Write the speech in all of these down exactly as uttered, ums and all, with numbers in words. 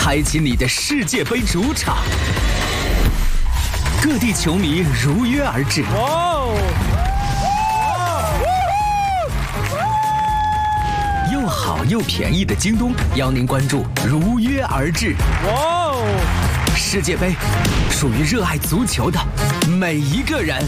开启你的世界杯主场。各地球迷如约而至。又好又便宜的京东邀您关注如约而至。世界杯属于热爱足球的每一个人。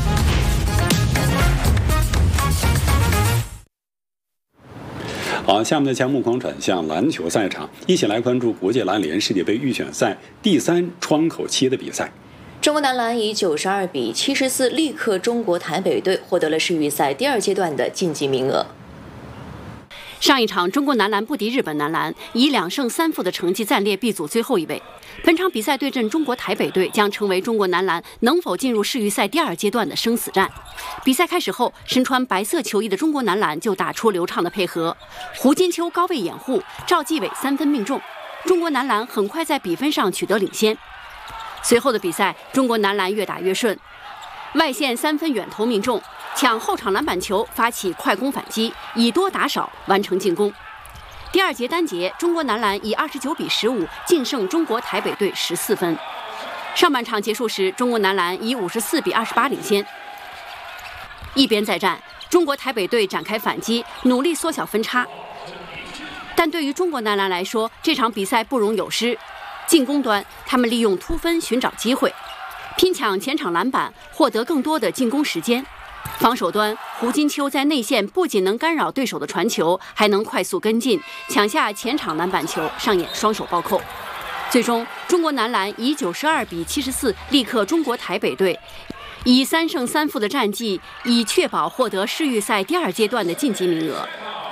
好，下面的节目光转向篮球赛场，一起来关注国际篮联世界杯预选赛第三窗口期的比赛。 中国男篮以九十二比七十四力克中国台北队，获得了世预赛第二阶段的晋级名额。 上一场，中国男篮不敌日本男篮，以两胜三负的成绩暂列 B 组最后一位。本场比赛对阵中国台北队，将成为中国男篮能否进入世预赛第二阶段的生死战。比赛开始后，身穿白色球衣的中国男篮就打出流畅的配合，胡金秋高位掩护，赵继伟三分命中，中国男篮很快在比分上取得领先。随后的比赛，中国男篮越打越顺，外线三分远投命中，抢后场篮板球，发起快攻反击，以多打少完成进攻。第二节单节，中国男篮以二十九比十五净胜中国台北队十四分。上半场结束时，中国男篮以五十四比二十八领先。一边再战，中国台北队展开反击，努力缩小分差。但对于中国男篮来说，这场比赛不容有失。进攻端，他们利用突分寻找机会，拼抢前场篮板，获得更多的进攻时间。防守端，胡金秋在内线不仅能干扰对手的传球，还能快速跟进，抢下前场篮板球，上演双手暴扣。最终，中国男篮以九十二比七十四力克中国台北队，以三胜三负的战绩，以确保获得世预赛第二阶段的晋级名额。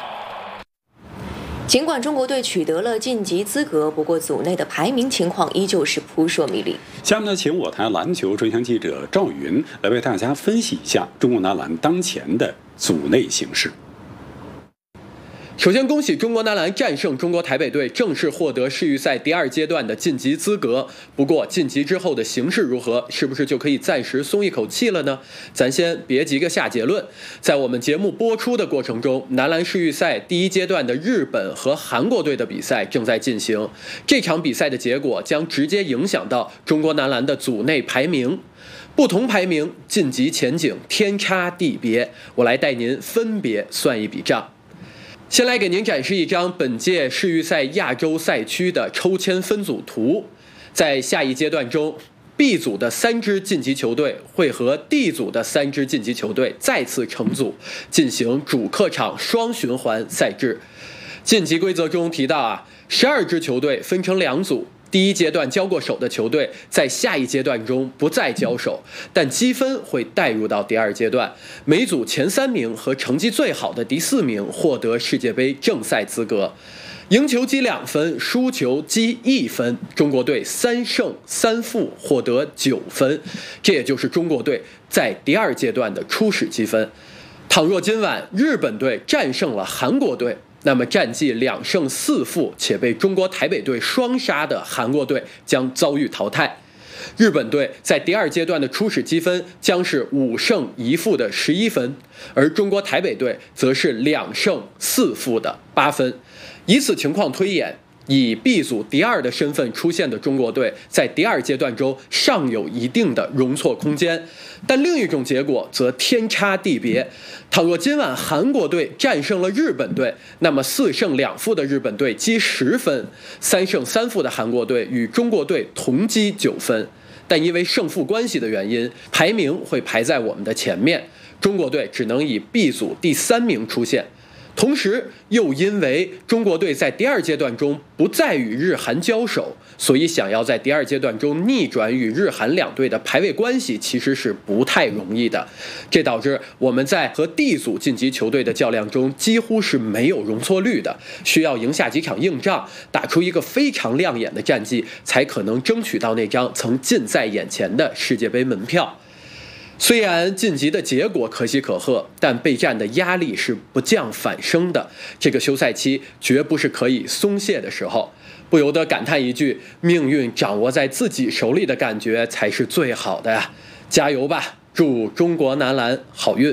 尽管中国队取得了晋级资格，不过组内的排名情况依旧是扑朔迷离。 下面呢，请我台篮球专项记者赵云来为大家分析一下中国男篮当前的组内形势。 首先，恭喜中国男篮战胜中国台北队，正式获得世预赛第二阶段的晋级资格。不过，晋级之后的形势如何，是不是就可以暂时松一口气了呢？咱先别急着下结论。在我们节目播出的过程中，男篮世预赛第一阶段的日本和韩国队的比赛正在进行。这场比赛的结果将直接影响到中国男篮的组内排名。不同排名，晋级前景天差地别。我来带您分别算一笔账。先来给您展示一张本届世预赛亚洲赛区的抽签分组图。在下一阶段中， B 组的三支晋级球队会和 D 组的三支晋级球队再次成组，进行主客场双循环赛制。晋级规则中提到啊，十二支球队分成两组。 第一阶段交过手的球队，在下一阶段中不再交手，但积分会带入到第二阶段。每组前三名和成绩最好的第四名获得世界杯正赛资格。赢球积两分，输球积一分。中国队三胜三负，获得九分，这也就是中国队在第二阶段的初始积分。倘若今晚日本队战胜了韩国队， 那么战绩两胜四负且被中国台北队双杀的韩国队将遭遇淘汰。日本队在第二阶段的初始积分将是五胜一负的十一分，而中国台北队则是两胜四负的八分。以此情况推演， 以 B 组第二的身份出现的中国队，在第二阶段中尚有一定的容错空间，但另一种结果则天差地别。倘若今晚韩国队战胜了日本队，那么四胜两负的日本队积十分，三胜三负的韩国队与中国队同积九分。但因为胜负关系的原因，排名会排在我们的前面，中国队只能以 B 组第三名出现。 同时，又因为中国队在第二阶段中不再与日韩交手，所以想要在第二阶段中逆转与日韩两队的排位关系，其实是不太容易的。这导致我们在和 D 组晋级球队的较量中几乎是没有容错率的，需要赢下几场硬仗，打出一个非常亮眼的战绩，才可能争取到那张曾近在眼前的世界杯门票。 虽然晋级的结果可喜可贺，但备战的压力是不降反升的。这个休赛期绝不是可以松懈的时候，不由得感叹一句：命运掌握在自己手里的感觉才是最好的呀！加油吧，祝中国男篮好运。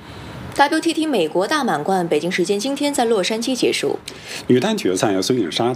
W T T 美国大满贯北京时间今天在洛杉矶结束， 女单决赛孙颖莎